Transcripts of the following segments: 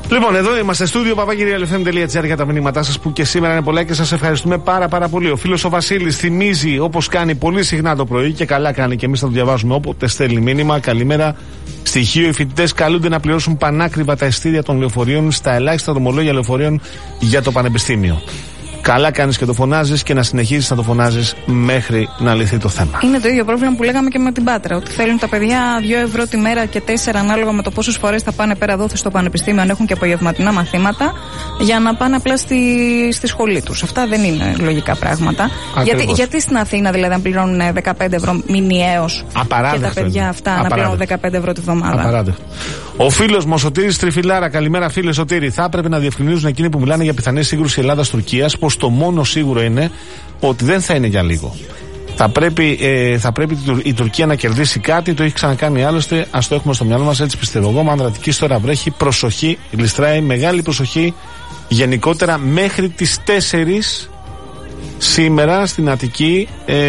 Λοιπόν, εδώ είμαστε στούντιο papakirialfm.gr για τα μηνύματά σας που και σήμερα είναι πολλά και σας ευχαριστούμε πάρα πολύ. Ο φίλος ο Βασίλης θυμίζει, όπως κάνει πολύ συχνά το πρωί και καλά κάνει και εμείς θα το διαβάζουμε όποτε στέλνει μήνυμα. Καλημέρα. Στοιχείο: οι φοιτητές καλούνται να πληρώσουν πανάκριβα τα εισιτήρια των λεωφορείων στα ελάχιστα δρομολόγια λεωφορείων για το πανεπιστήμιο. Καλά κάνεις και το φωνάζεις και να συνεχίσεις να το φωνάζεις μέχρι να λυθεί το θέμα. Είναι το ίδιο πρόβλημα που λέγαμε και με την Πάτρα. Ότι θέλουν τα παιδιά 2 ευρώ τη μέρα και 4 ανάλογα με το πόσες φορές θα πάνε πέρα δόθε στο πανεπιστήμιο, αν έχουν και απογευματινά μαθήματα, για να πάνε απλά στη σχολή τους. Αυτά δεν είναι λογικά πράγματα. Γιατί στην Αθήνα δηλαδή αν πληρώνουν 15 ευρώ μηνιαίως και τα παιδιά αυτά να πληρώνουν 15 ευρώ τη βδομάδα. Απαράδεκτο. Ο φίλος μου ο Σωτήρης Τριφυλάρα, καλημέρα φίλε Σωτήρη. Θα έπρεπε να διευκρινίζουν εκείνοι που μιλάνε για πιθανή σύγκρουση Ελλάδα-Τουρκίας πως το μόνο σίγουρο είναι ότι δεν θα είναι για λίγο. Θα πρέπει η Τουρκία να κερδίσει κάτι, το έχει ξανακάνει άλλωστε, ας το έχουμε στο μυαλό μας, έτσι πιστεύω εγώ. Μανδρατικής τώρα βρέχει, προσοχή, γλιστράει, μεγάλη προσοχή. Γενικότερα μέχρι τις 4 σήμερα στην Αττική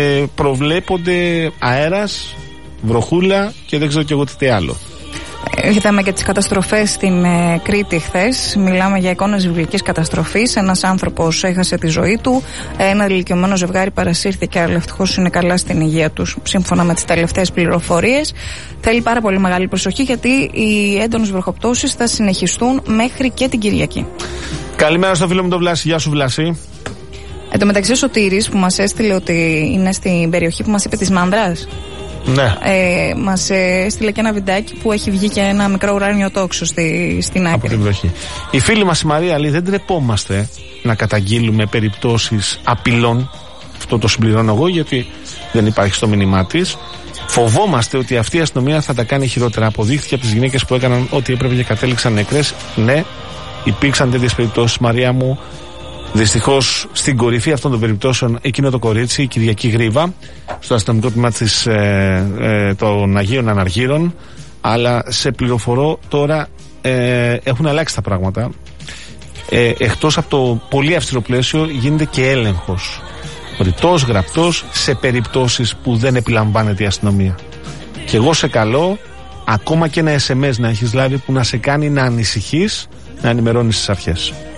προβλέπονται αέρας, βροχούλα και δεν ξέρω και εγώ τι άλλο. Είδαμε και τις καταστροφές στην Κρήτη χθες. Μιλάμε για εικόνες βιβλικής καταστροφής. Ένας άνθρωπος έχασε τη ζωή του. Ένα ηλικιωμένο ζευγάρι παρασύρθηκε, αλλά ευτυχώς είναι καλά στην υγεία τους, σύμφωνα με τις τελευταίες πληροφορίες. Θέλει πάρα πολύ μεγάλη προσοχή, γιατί οι έντονες βροχοπτώσεις θα συνεχιστούν μέχρι και την Κυριακή. Καλημέρα στο φίλο μου τον Βλάση. Γεια σου, Βλάση. Εν τω μεταξύ, ο Σωτήρης που μας έστειλε ότι είναι στην περιοχή που μας είπε της Μάνδρας. Ναι. Μας έστειλε και ένα βιντεάκι που έχει βγει και ένα μικρό ουράνιο τόξο στην άκρη. Από την βροχή. Η φίλη μας η Μαρία λέει: δεν τρεπόμαστε να καταγγείλουμε περιπτώσεις απειλών. Αυτό το συμπληρώνω εγώ, γιατί δεν υπάρχει στο μήνυμά της. Φοβόμαστε ότι αυτή η αστυνομία θα τα κάνει χειρότερα. Αποδείχθηκε από τις γυναίκες που έκαναν ό,τι έπρεπε και κατέληξαν νεκρές. Ναι, υπήρξαν τέτοιες περιπτώσεις, Μαρία μου. Δυστυχώς στην κορυφή αυτών των περιπτώσεων εκείνο το κορίτσι, η Κυριακή Γρίβα, στο αστυνομικό τμήμα των Αγίων Αναργύρων. Αλλά σε πληροφορώ τώρα έχουν αλλάξει τα πράγματα. Εκτός από το πολύ αυστηρό πλαίσιο γίνεται και έλεγχος ρητός, γραπτός, σε περιπτώσεις που δεν επιλαμβάνεται η αστυνομία. Και εγώ σε καλώ ακόμα και ένα SMS να έχεις λάβει που να σε κάνει να ανησυχείς, να ενημερώνεις τις αρχές.